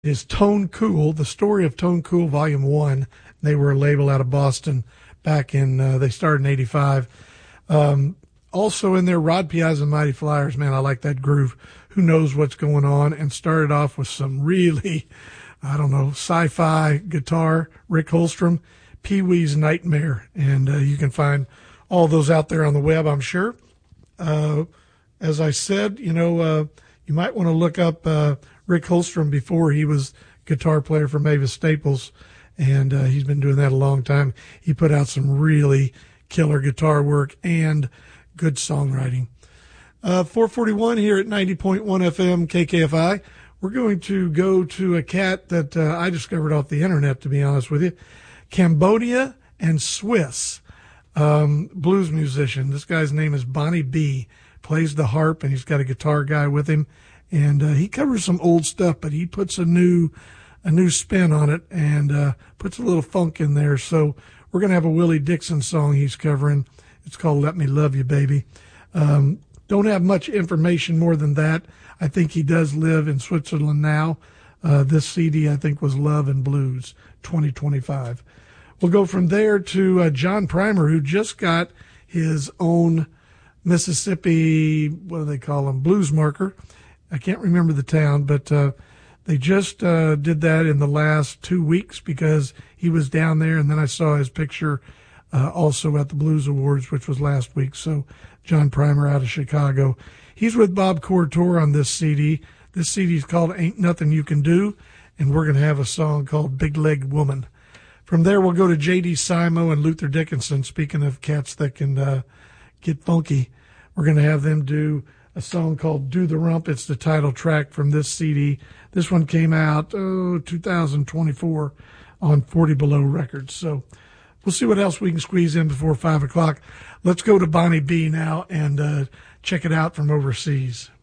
is Tone Cool, the story of Tone Cool, Volume 1. They were a label out of Boston back in, they started in 85. Also in there, Rod Piazza and Mighty Flyers. Man, I like that groove. Who knows what's going on? And started off with some really, I don't know, sci-fi guitar, Rick Holstrom, Pee-wee's Nightmare. And you can find all those out there on the web, I'm sure. As I said, you might want to look up Rick Holstrom before he was guitar player for Mavis Staples, and he's been doing that a long time. He put out some really killer guitar work and good songwriting. 441 here at 90.1 FM KKFI. We're going to go to a cat that I discovered off the internet, to be honest with you. Cambodia and Swiss blues musician. This guy's name is Bonnie B. Plays the harp, and he's got a guitar guy with him. And he covers some old stuff, but he puts a new spin on it and puts a little funk in there. So we're going to have a Willie Dixon song he's covering. It's called Let Me Love You, Baby. Don't have much information more than that. I think he does live in Switzerland now. This CD, I think, was Love and Blues 2025. We'll go from there to John Primer, who just got his own Mississippi, what do they call them, blues marker. I can't remember the town, but they just did that in the last 2 weeks because he was down there, and then I saw his picture also at the Blues Awards, which was last week. So John Primer out of Chicago. He's with Bob Corritore on this CD. This CD is called Ain't Nothing You Can Do, and we're going to have a song called Big Leg Woman. From there, we'll go to J.D. Simo and Luther Dickinson. Speaking of cats that can get funky, we're going to have them do a song called Do the Rump. It's the title track from this CD. This one came out 2024 on 40 Below Records. So we'll see what else we can squeeze in before 5 o'clock. Let's go to Bonnie B now and check it out from overseas.